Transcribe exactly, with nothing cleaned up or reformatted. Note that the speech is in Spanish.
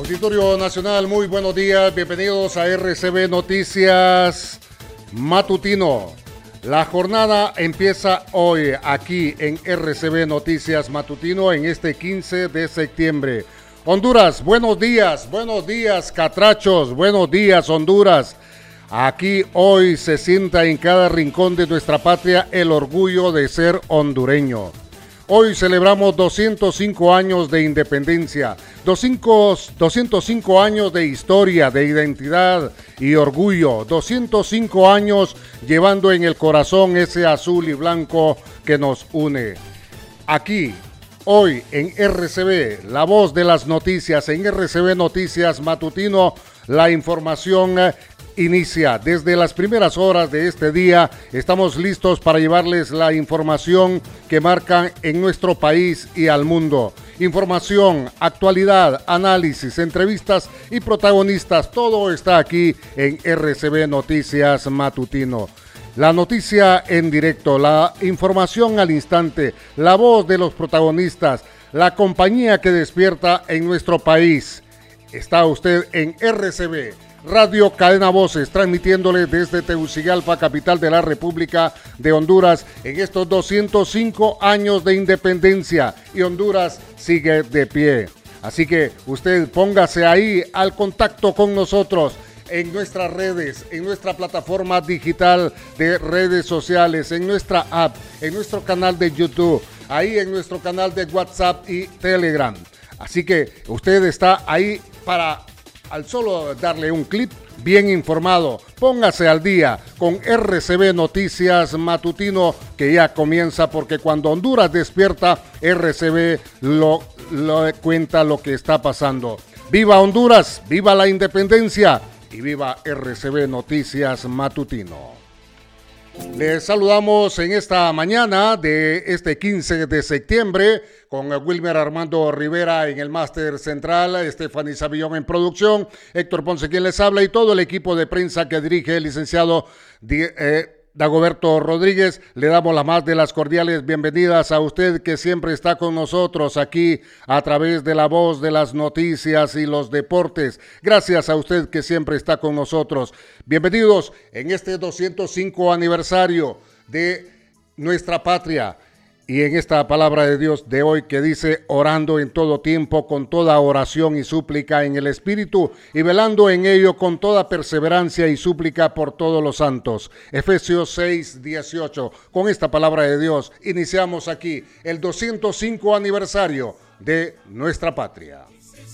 Auditorio Nacional, muy buenos días, bienvenidos a R C B Noticias Matutino. La jornada empieza hoy aquí en R C B Noticias Matutino en este quince de septiembre. Honduras, buenos días, buenos días catrachos, buenos días Honduras. Aquí hoy se sienta en cada rincón de nuestra patria el orgullo de ser hondureño. Hoy celebramos doscientos cinco años de independencia, doscientos cinco años de historia, de identidad y orgullo, doscientos cinco años llevando en el corazón ese azul y blanco que nos une. Aquí, hoy en R C B, la voz de las noticias, en R C B Noticias Matutino, la información inicia. Desde las primeras horas de este día estamos listos para llevarles la información que marcan en nuestro país y al mundo. Información, actualidad, análisis, entrevistas y protagonistas, todo está aquí en R C B Noticias Matutino. La noticia en directo, la información al instante, la voz de los protagonistas, la compañía que despierta en nuestro país. Está usted en R C B Radio Cadena Voces, transmitiéndole desde Tegucigalpa, capital de la República de Honduras, en estos doscientos cinco años de independencia, y Honduras sigue de pie. Así que usted póngase ahí al contacto con nosotros en nuestras redes, en nuestra plataforma digital de redes sociales, en nuestra app, en nuestro canal de YouTube, ahí en nuestro canal de WhatsApp y Telegram. Así que usted está ahí para, al solo darle un clic, bien informado. Póngase al día con R C B Noticias Matutino, que ya comienza, porque cuando Honduras despierta, R C B lo, lo cuenta lo que está pasando. ¡Viva Honduras! ¡Viva la independencia! Y viva R C B Noticias Matutino. Les saludamos en esta mañana de este quince de septiembre con Wilmer Armando Rivera en el máster central, Estefany Savillón en producción, Héctor Ponce quien les habla y todo el equipo de prensa que dirige el licenciado eh, Dagoberto Rodríguez. Le damos las más de las cordiales bienvenidas a usted que siempre está con nosotros aquí a través de la voz de las noticias y los deportes. Gracias a usted que siempre está con nosotros. Bienvenidos en este doscientos cinco aniversario de nuestra patria. Y en esta palabra de Dios de hoy que dice, orando en todo tiempo con toda oración y súplica en el Espíritu y velando en ello con toda perseverancia y súplica por todos los santos. Efesios seis, dieciocho. Con esta palabra de Dios iniciamos aquí el doscientos cinco aniversario de nuestra patria.